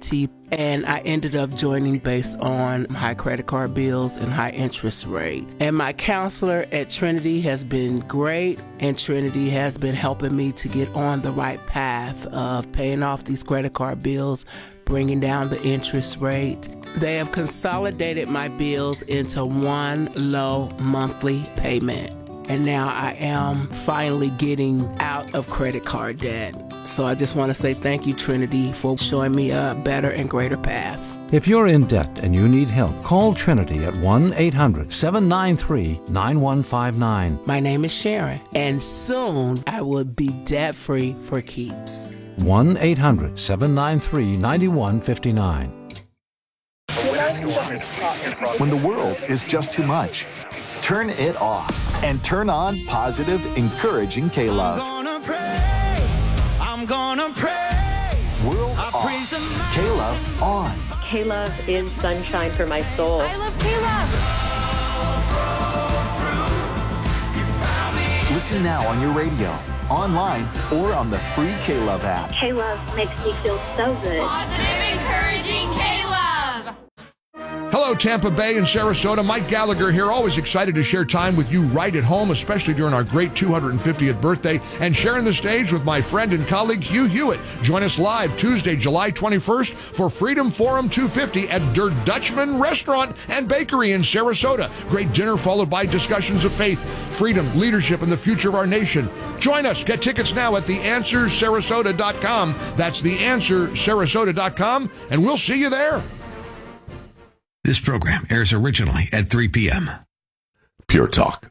Trinity, and I ended up joining based on high credit card bills and high interest rate. And my counselor at Trinity has been great, and Trinity has been helping me to get on the right path of paying off these credit card bills, bringing down the interest rate. They have consolidated my bills into one low monthly payment. And now I am finally getting out of credit card debt. So I just want to say thank you, Trinity, for showing me a better and greater path. If you're in debt and you need help, call Trinity at 1-800-793-9159. My name is Sharon, and soon I will be debt-free for keeps. 1-800-793-9159. When the world is just too much, turn it off and turn on positive, encouraging K-Love. I'm gonna praise. World off. K-Love on. K-Love is sunshine for my soul. I love K-Love. Listen now on your radio, online, or on the free K-Love app. K-Love makes me feel so good. Positive, encouraging K-Love. Hello, Tampa Bay and Sarasota. Mike Gallagher here, always excited to share time with you right at home, especially during our great 250th birthday, and sharing the stage with my friend and colleague Hugh Hewitt. Join us live Tuesday, July 21st for Freedom Forum 250 at Der Dutchman Restaurant and Bakery in Sarasota. Great dinner followed by discussions of faith, freedom, leadership, and the future of our nation. Join us. Get tickets now at theanswersarasota.com. That's theanswersarasota.com, and we'll see you there. This program airs originally at 3 p.m. Pure Talk.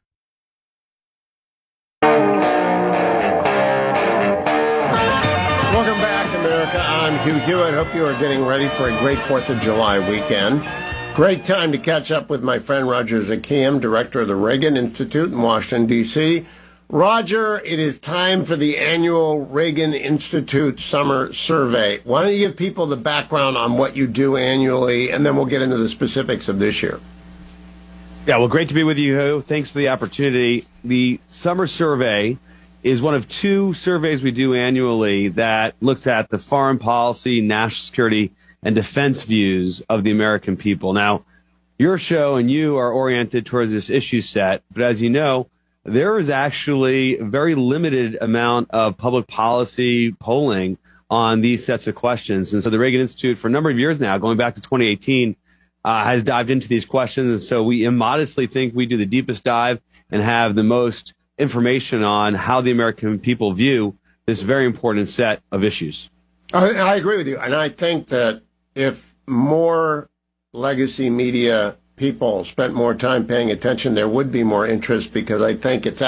Welcome back, America. I'm Hugh Hewitt. Hope you are getting ready for a great 4th of July weekend. Great time to catch up with my friend Roger Zakiam, director of the Reagan Institute in Washington, D.C. Roger, it is time for the annual Reagan Institute Summer Survey. Why don't you give people the background on what you do annually, and then we'll get into the specifics of this year. Yeah, well, great to be with you, Hugh. Thanks for the opportunity. The Summer Survey is one of two surveys we do annually that looks at the foreign policy, national security, and defense views of the American people. Now, your show and you are oriented towards this issue set, but as you know, there is actually a very limited amount of public policy polling on these sets of questions. And so the Reagan Institute, for a number of years now, going back to 2018, has dived into these questions. And so we immodestly think we do the deepest dive and have the most information on how the American people view this very important set of issues. I agree with you. And I think that if more legacy media people spent more time paying attention, there would be more interest, because I think it's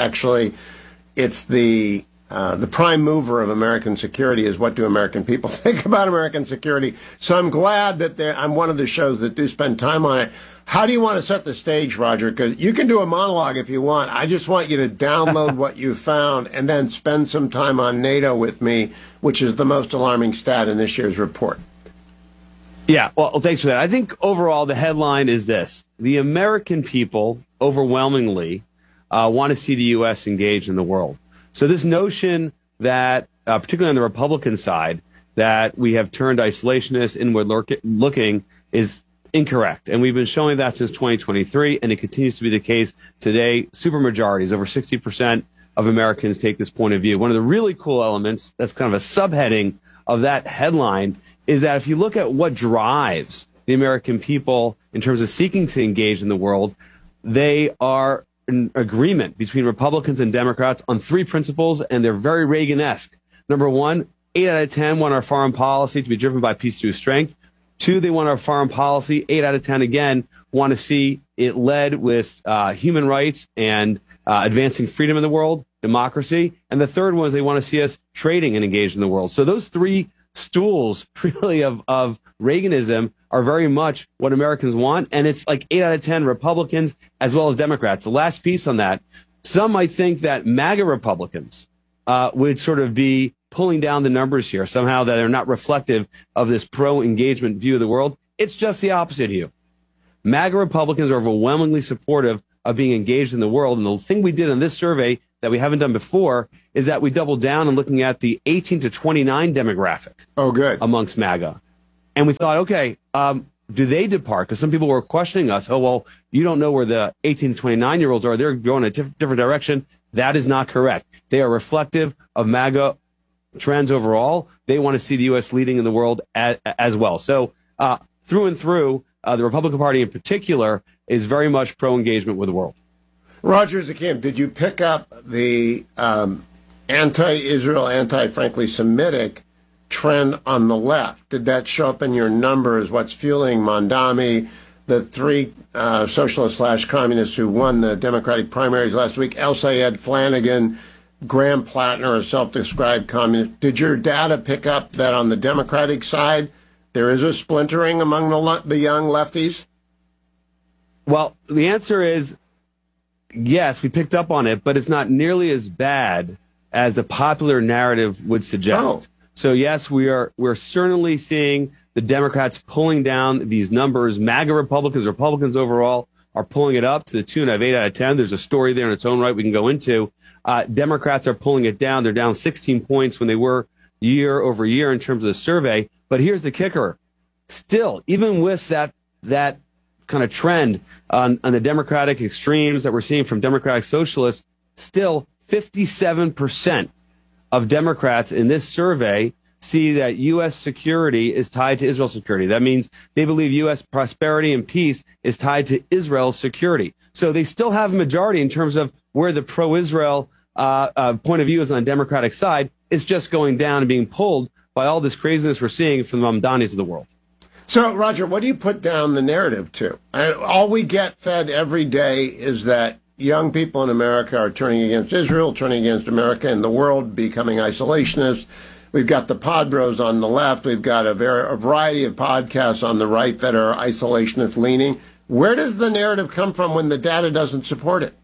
the prime mover of American security is what do American people think about American security. So I'm glad that I'm one of the shows that do spend time on it. How do you want to set the stage, Roger? Because you can do a monologue if you want. I just want you to download what you found and then spend some time on NATO with me, which is the most alarming stat in this year's report. Yeah, well, thanks for that. I think overall the headline is this. The American people overwhelmingly want to see the U.S. engaged in the world. So this notion that, particularly on the Republican side, that we have turned isolationist, inward looking is incorrect. And we've been showing that since 2023, and it continues to be the case today. Supermajorities, over 60% of Americans take this point of view. One of the really cool elements, that's kind of a subheading of that headline, is that if you look at what drives the American people in terms of seeking to engage in the world, they are in agreement between Republicans and Democrats on three principles, and they're very Reagan-esque. Number one, 8 out of 10 want our foreign policy to be driven by peace through strength. 2, they want our foreign policy, 8 out of 10 again, want to see it led with human rights and advancing freedom in the world, democracy. And the third one is they want to see us trading and engaged in the world. So those three stools really of Reaganism are very much what Americans want. And it's like 8 out of 10 Republicans as well as Democrats. The last piece on that, some might think that MAGA Republicans would sort of be pulling down the numbers here, somehow that are not reflective of this pro-engagement view of the world. It's just the opposite here. MAGA Republicans are overwhelmingly supportive of being engaged in the world. And the thing we did on this survey that we haven't done before is that we doubled down on looking at the 18 to 29 demographic. Oh, good. Amongst MAGA. And we thought, okay, do they depart? Because some people were questioning us. Oh, well, you don't know where the 18 to 29-year-olds are. They're going a different direction. That is not correct. They are reflective of MAGA trends overall. They want to see the U.S. leading in the world as well. So through and through, the Republican Party in particular is very much pro-engagement with the world. Roger Zakim, did you pick up the anti-Israel, frankly, Semitic trend on the left? Did that show up in your numbers? What's fueling Mondami, the three socialist/communists who won the Democratic primaries last week, El Sayed, Flanagan, Graham Plattner, a self-described communist? Did your data pick up that on the Democratic side there is a splintering among the young lefties? Well, the answer is yes, we picked up on it, but it's not nearly as bad as the popular narrative would suggest. Oh. So yes, we're certainly seeing the Democrats pulling down these numbers. MAGA Republicans overall are pulling it up to the tune of 8 out of 10. There's a story there in its own right we can go into. Democrats are pulling it down. They're down 16 points when they were year over year in terms of the survey. But here's the kicker. Still, even with that kind of trend on the Democratic extremes that we're seeing from Democratic socialists, still 57% of Democrats in this survey see that U.S. security is tied to Israel's security. That means they believe U.S. prosperity and peace is tied to Israel's security. So they still have a majority in terms of where the pro-Israel point of view is on the Democratic side. It's just going down and being pulled by all this craziness we're seeing from the Mamdanis of the world. So, Roger, what do you put down the narrative to? All we get fed every day is that young people in America are turning against Israel, turning against America and the world, becoming isolationists. We've got the Pod Bros on the left. We've got a variety of podcasts on the right that are isolationist leaning. Where does the narrative come from when the data doesn't support it?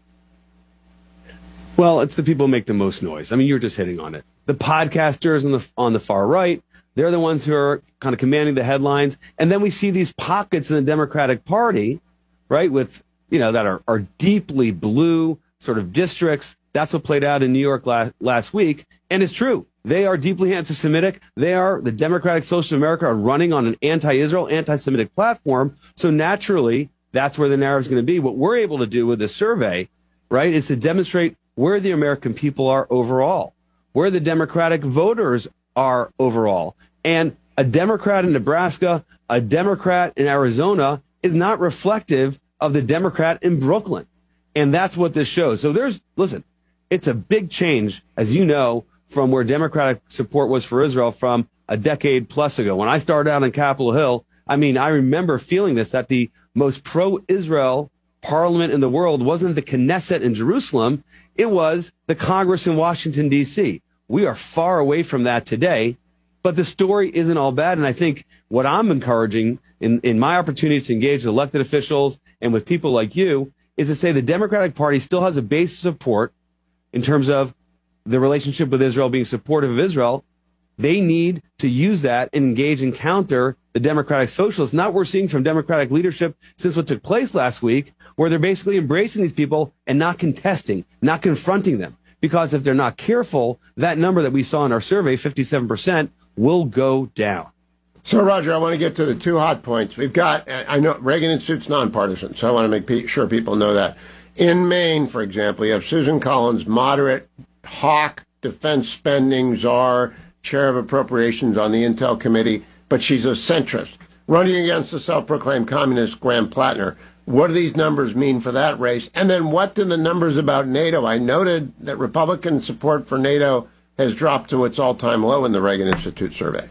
Well, it's the people who make the most noise. I mean, you're just hitting on it. The podcasters on the far right, they're the ones who are kind of commanding the headlines. And then we see these pockets in the Democratic Party, right, with, that are deeply blue sort of districts. That's what played out in New York last week. And it's true. They are deeply anti-Semitic. The Democratic Socialists of America are running on an anti-Israel, anti-Semitic platform. So naturally, that's where the narrative is going to be. What we're able to do with this survey, right, is to demonstrate where the American people are overall, where the Democratic voters are overall. And a Democrat in Nebraska, a Democrat in Arizona is not reflective of the Democrat in Brooklyn. And that's what this shows. So it's a big change, as you know, from where Democratic support was for Israel from a decade plus ago. When I started out on Capitol Hill, I remember feeling this, that the most pro-Israel parliament in the world wasn't the Knesset in Jerusalem. It was the Congress in Washington, D.C. We are far away from that today, but the story isn't all bad. And I think what I'm encouraging in my opportunities to engage with elected officials and with people like you is to say the Democratic Party still has a base of support in terms of the relationship with Israel, being supportive of Israel. They need to use that and engage and counter the Democratic Socialists. Not what we're seeing from Democratic leadership since what took place last week, where they're basically embracing these people and not contesting, not confronting them. Because if they're not careful, that number that we saw in our survey, 57%, will go down. So, Roger, I want to get to the two hot points. We've got, I know Reagan Institute's nonpartisan, so I want to make sure people know that. In Maine, for example, you have Susan Collins, moderate, hawk, defense spending czar, chair of appropriations on the Intel Committee, but she's a centrist, running against the self-proclaimed communist Graham Plattner. What do these numbers mean for that race? And then what do the numbers about NATO? I noted that Republican support for NATO has dropped to its all-time low in the Reagan Institute survey.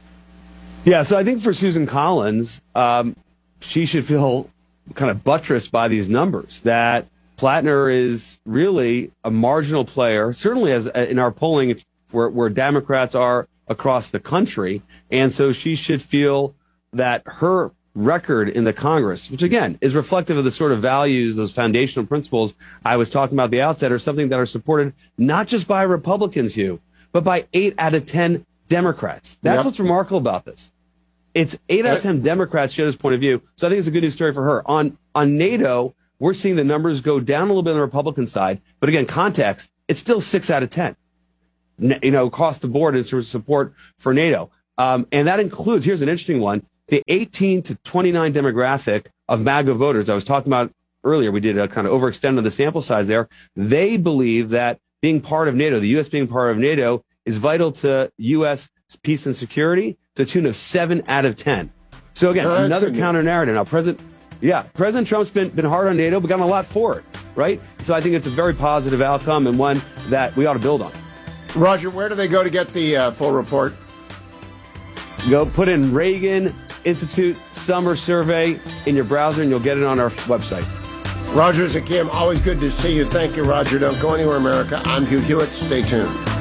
Yeah, so I think for Susan Collins, she should feel kind of buttressed by these numbers, that Plattner is really a marginal player, certainly as in our polling where Democrats are across the country. And so she should feel that her record in the Congress, which again is reflective of the sort of values, those foundational principles I was talking about at the outset, are something that are supported not just by Republicans, Hugh, but by 8 out of 10 Democrats. That's what's remarkable about this. It's 8 out of 10 Democrats share this point of view. So I think it's a good news story for her. On NATO, we're seeing the numbers go down a little bit on the Republican side. But again, context, it's still 6 out of 10, across the board in terms of support for NATO. And that includes, here's an interesting one, the 18 to 29 demographic of MAGA voters I was talking about earlier, we did a kind of overextend of the sample size there. They believe that being part of NATO, the U.S. being part of NATO, is vital to U.S. peace and security to the tune of 7 out of 10. So again, another counter narrative. Now, President Trump's been hard on NATO, but gotten a lot for it, right? So I think it's a very positive outcome and one that we ought to build on. Roger, where do they go to get the full report? Go put in Reagan Institute Summer Survey in your browser, and you'll get it on our website. Roger Zakim, always good to see you. Thank you, Roger. Don't go anywhere, America. I'm Hugh Hewitt. Stay tuned.